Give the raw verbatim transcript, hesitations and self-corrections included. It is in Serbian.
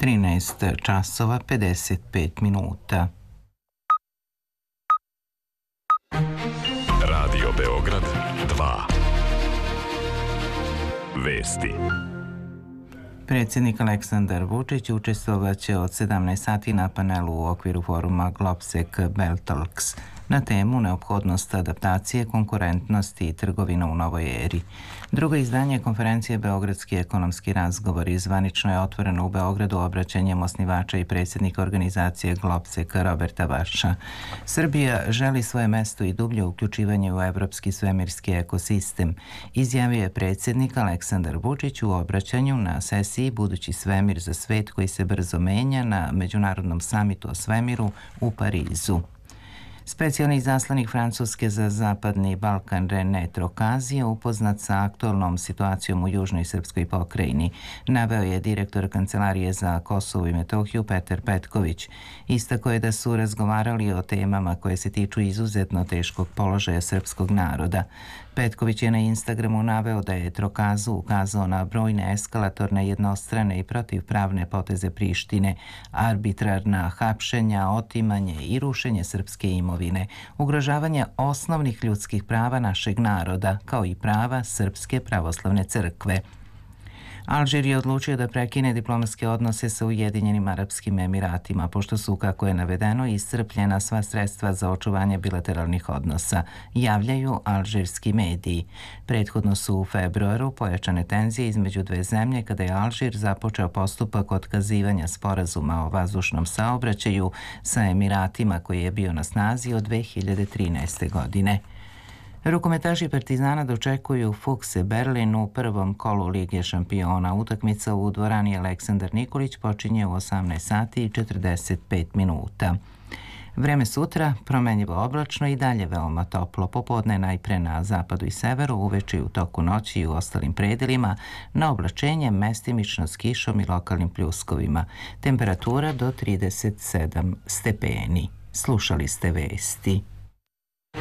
trinaest časova pedeset pet minuta. Radio Beograd dva. Vesti. Predsjednik Aleksandar Vučić učestvovaće od sedamnaest sati na panelu u okviru foruma Globsec Beltalks na temu neophodnost adaptacije, konkurentnosti i trgovina u novoj eri. Drugo izdanje konferencije Beogradski ekonomski razgovori zvanično je otvoreno u Beogradu obraćanjem osnivača i predsjednika organizacije Globsec Roberta Vaša. Srbija želi svoje mesto i dublje uključivanje u evropski svemirski ekosistem, izjavio je predsjednik Aleksandar Vučić u obraćanju na sesiji Budući svemir za svet koji se brzo menja na Međunarodnom samitu o svemiru u Parizu. Specijalni izaslanik Francuske za Zapadni Balkan René Trokazi je upoznat sa aktualnom situacijom u južnoj srpskoj pokrajini, naveo je direktor Kancelarije za Kosovo i Metohiju Petar Petković. Istakao je da su razgovarali o temama koje se tiču izuzetno teškog položaja srpskog naroda. Petković je na Instagramu naveo da je Trokazu ukazao na brojne eskalatorne, jednostrane i protivpravne poteze Prištine, arbitrarna hapšenja, otimanje i rušenje srpske imovine, ugrožavanje osnovnih ljudskih prava našeg naroda, kao i prava Srpske pravoslavne crkve. Alžir je odlučio da prekine diplomatske odnose sa Ujedinjenim Arapskim Emiratima, pošto su, kako je navedeno, iscrpljena sva sredstva za očuvanje bilateralnih odnosa, javljaju alžirski mediji. Prethodno su u februaru pojačane tenzije između dve zemlje kada je Alžir započeo postupak otkazivanja sporazuma o vazdušnom saobraćaju sa Emiratima koji je bio na snazi od dve hiljade trinaeste. godine. Rukometaši Partizana dočekuju Fukse Berlin u prvom kolu Lige šampiona. Utakmica u dvorani Aleksandar Nikolić počinje u osamnaest sati i četrdeset pet minuta. Vreme sutra promenljivo oblačno i dalje veoma toplo. Popodne najpre na zapadu i severu, uveče i u toku noći i u ostalim predelima na oblačenje mestimično s kišom i lokalnim pljuskovima. Temperatura do trideset sedam stepeni. Slušali ste vesti.